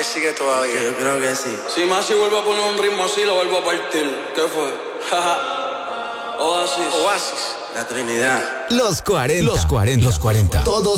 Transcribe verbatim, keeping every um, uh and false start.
que sigue todavía. Yo creo que sí. Si Masi vuelve a poner un ritmo así, lo vuelvo a partir. ¿Qué fue? Oasis. Oasis. La Trinidad. Los cuarenta. Los cuarenta. Los cuarenta. Todos